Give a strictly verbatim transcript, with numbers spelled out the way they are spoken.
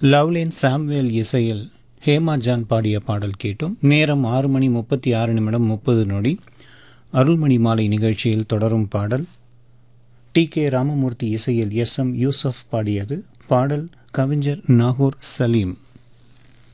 லவ்லேன் சாம்வேல் இசையில் ஹேமா ஜான் பாடிய பாடல் கேட்டும். நேரம் ஆறு மணி முப்பத்தி ஆறு நிமிடம் முப்பது நொடி. அருள்மணி மாலை நிகழ்ச்சியில் தொடரும் பாடல் டி கே ராமமூர்த்தி இசையில் எஸ் எம் யூசப் பாடியது. பாடல் கவிஞர் நாகூர் சலீம்.